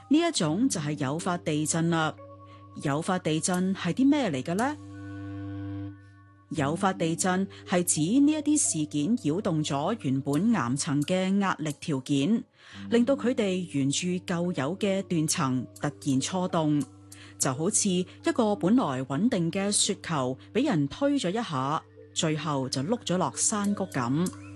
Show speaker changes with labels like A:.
A: 呢一種就係誘發地震啦。誘發地震係啲咩嚟嘅呢？誘發地震係指呢一啲事件擾動咗原本岩層嘅壓力條件，令到佢哋沿住舊有嘅斷層突然錯動，就好似一個本來穩定嘅雪球俾人推咗一下，最後就碌咗落山谷咁。